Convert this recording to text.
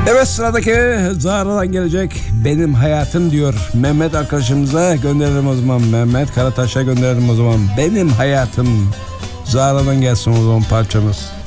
Evet, sıradaki Zara'dan gelecek Benim Hayatım diyor. Mehmet arkadaşımıza gönderelim o zaman. Mehmet Karataş'a gönderelim o zaman. Benim Hayatım. Zara'dan gelsin o zaman parçamız.